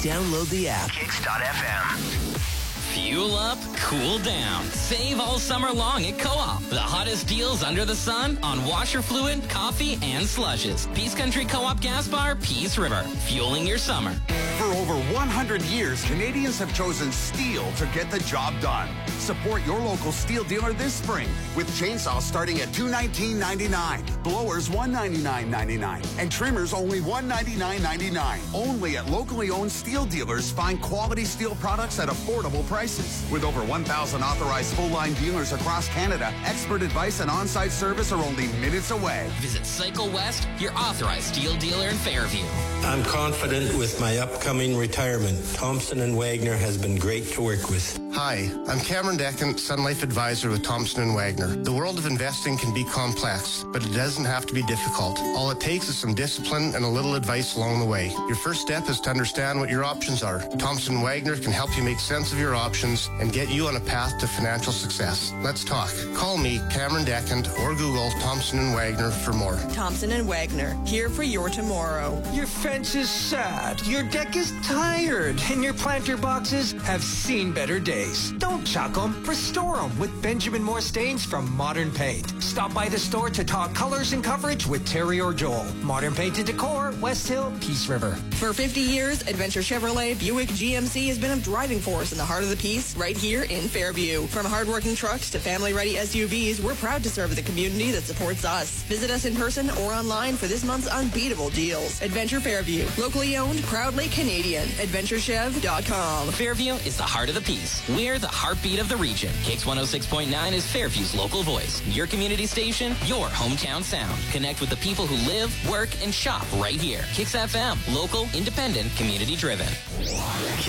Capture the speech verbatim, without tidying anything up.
Download the app. Kicks dot F M. Fuel up, cool down. Save all summer long at Co-op. The hottest deals under the sun on washer fluid, coffee, and slushes. Peace Country Co-op Gas Bar, Peace River. Fueling your summer. For over one hundred years, Canadians have chosen steel to get the job done. Support your local steel dealer this spring with chainsaws starting at two hundred nineteen dollars and ninety-nine cents, blowers one hundred ninety-nine dollars and ninety-nine cents, and trimmers only one hundred ninety-nine dollars and ninety-nine cents. Only at locally owned steel dealers. Find quality steel products at affordable prices. With over one thousand authorized full-line dealers across Canada, expert advice and on-site service are only minutes away. Visit Cycle West, your authorized steel dealer in Fairview. I'm confident with my upcoming retirement. Thompson and Wagner has been great to work with. Hi, I'm Cameron Deckant, Sun Life Advisor with Thompson and Wagner. The world of investing can be complex, but it doesn't have to be difficult. All it takes is some discipline and a little advice along the way. Your first step is to understand what your options are. Thompson and Wagner can help you make sense of your options and get you on a path to financial success. Let's talk. Call me, Cameron Deckant, or Google Thompson and Wagner for more. Thompson and Wagner, here for your tomorrow. Your fence is sad, your deck is tired, and your planter boxes have seen better days. Don't chuck them, restore them with Benjamin Moore stains from Modern Paint. Stop by the store to talk colors and coverage with Terry or Joel. Modern Paint and Decor, West Hill, Peace River. For fifty years, Adventure Chevrolet Buick G M C has been a driving force in the heart of the Peace right here in Fairview. From hardworking trucks to family-ready S U Vs, we're proud to serve the community that supports us. Visit us in person or online for this month's unbeatable deals. Adventure Fairview, locally owned, proudly Canadian. adventure chev dot com. Fairview is the heart of the Peace. We're the heartbeat of the region. Kicks one oh six point nine is Fairview's local voice. Your community station, your hometown sound. Connect with the people who live, work, and shop right here. Kicks F M, local, independent, community driven.